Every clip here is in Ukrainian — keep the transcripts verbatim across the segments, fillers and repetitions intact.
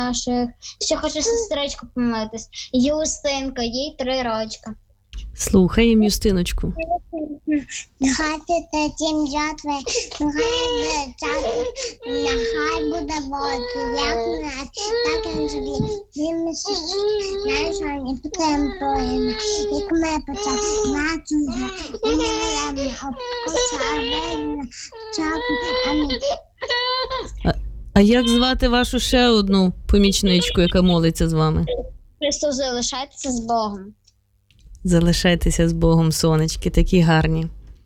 наших. Ще хочу сестричку помолитись. Юстинка, їй три рочка. Слухаємо Юстиночку. Нехай ти третім жертви, нехай буде час, нехай буде воду, як у нас, так і на собі. Він місяць, я сьогодні підтримуємо твоїми, як ми почали наче, і не виявлено, обкуса, вельно, чаку, амінь. А як звати вашу ще одну помічничку, яка молиться з вами? Христос, залишайтеся з Богом. Залишайтеся з Богом, сонечки, такі гарні.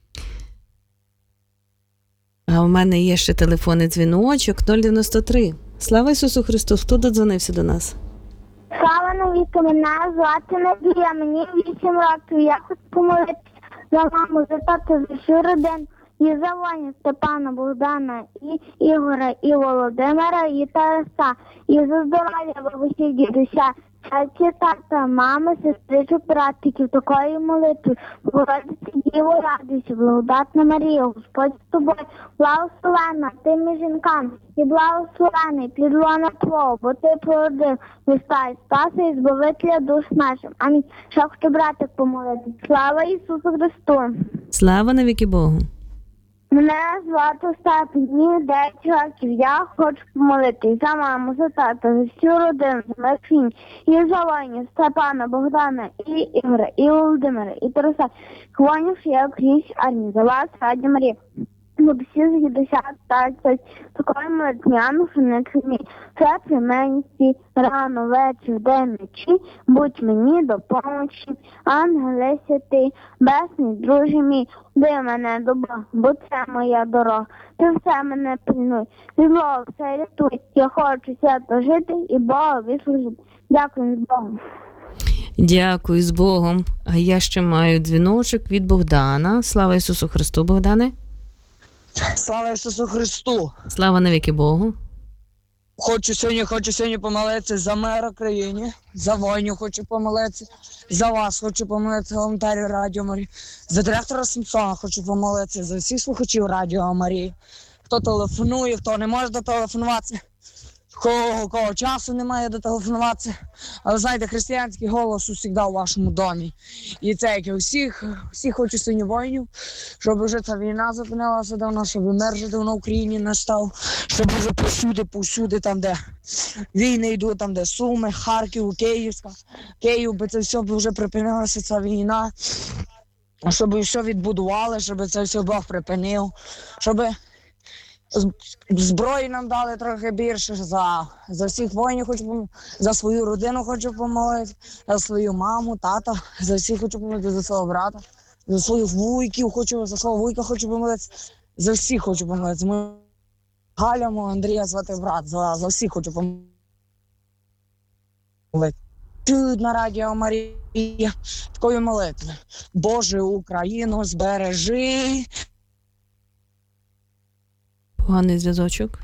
А у мене є ще телефонний дзвіночок нуль дев'яносто три. Слава Ісусу Христу! Хто додзвонився до нас? Слава навіки, мене звати Надія, мені вісім років. Я хочу помолитися за маму, за тата, за всю родину. І за Ваню, Степана, Богдана, і Ігоря, і Володимира, і Тараса. І за здоров'я бабусі, дідуся, тяті, тата, мами, сестричок, братиків, такої молитви. Богородице Діво, радуйся, благодатна Марія, Господь з тобою, благословенна тими жінками, і благословений плід лона Твого, бо ти породив Христа і Спаса і Збавителя душ нашим. Амінь. Ще хочу братик помолити. Слава Ісусу Христу! Слава навіки Богу! Мене звати Остап, мені дев'ять років. Я хочу помолитись за маму, за тата, за всю родину, за Максим, і за Ваню, Степана, Богдана, і Ігоря, і Володимира, і Тараса. Хвонів я крізь армії. За вас, Раді Марія. Бо всі з дідуся тацять такої молитвяну, що не чумі. Це при мені рано, вечір, день, ночі, будь мені до помочі. Ангеле святий, безсний, друже мій, дай мене добро, бо це моя дорога. Ти все мене пильнуй, від злого все рятуй. Я хочу свято жити і Богові служити. Дякую, з Богом. Дякую, з Богом. А я ще маю дзвіночок від Богдана. Слава Ісусу Христу, Богдане. Слава Ісусу Христу! Слава навіки Богу! Хочу сьогодні, хочу сьогодні помолитися за мир в країні, за війну хочу помолитися, за вас хочу помолитися, волонтерів Радіо Марії, за директора Самсона хочу помолитися, за всіх слухачів Радіо Марії. Хто телефонує, хто не може дотелефонуватися, кого, кого часу немає дотелефонуватися. Але знаєте, християнський голос завжди у вашому домі. І це як і усіх, всіх хочу сьогодні воїнів, щоб вже ця війна зупинилася давно, щоб мир вже давно в Україні настав, щоб вже повсюди, повсюди, там де війни йдуть, там де Суми, Харків, Київська, Київ, би це все вже припинилася ця війна, щоб все відбудували, щоб це все Бог припинив, щоб зброї нам дали трохи більше, за, за всіх воїнів хочу помолити, за свою родину хочу помолити, за свою маму, тата, за всіх хочу помолити, за свого брата, за своїх вуйків хочу, за свого вуйка хочу помолити, за всіх хочу помолити, за мою Галя, мого Андрія звати брат, за, за всіх хочу помолити. Тут на Радіо Марія такою молитвою. Боже, Україну збережи. Поганий зв'язочок.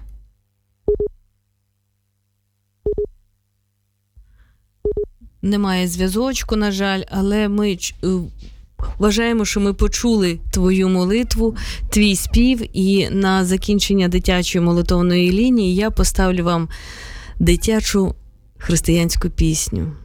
Немає зв'язочку, на жаль, але ми вважаємо, що ми почули твою молитву, твій спів, і на закінчення дитячої молитовної лінії я поставлю вам дитячу християнську пісню.